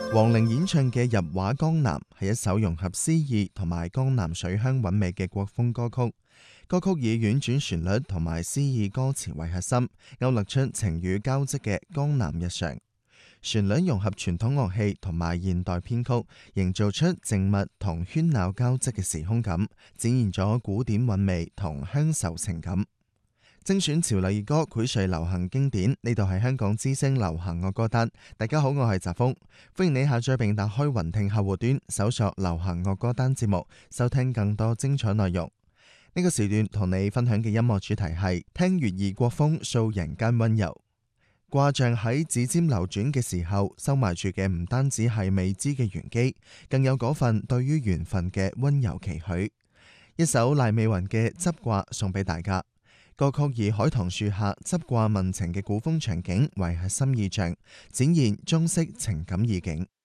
黃齡演唱嘅《入畫江南》係一首融合詩意同埋江南水鄉韻味嘅國風歌曲。歌曲以婉轉旋律同埋詩意歌詞為核心，勾勒出情與交織嘅江南日常。旋律融合傳統樂器同埋現代編曲，營造出靜謐同喧鬧交織嘅時空感，展現咗古典韻味同鄉愁情感。精選潮流熱歌，薈萃流行經典。呢度係香港之聲流行樂歌單。大家好，我係澤峰，歡迎你下載並打開雲聽客戶端，搜索流行樂歌單節目，收聽更多精彩內容。呢個時段同你分享嘅音樂主題係聽粵語國風，掃人間溫柔。卦象喺指尖流轉嘅時候，收埋住嘅唔單止係未知嘅玄機，更有嗰份對於緣分嘅溫柔期許。一首賴美雲嘅執卦送俾大家。歌曲以海棠樹下執卦問情嘅古風場景為核心意象，展現中式情感意境。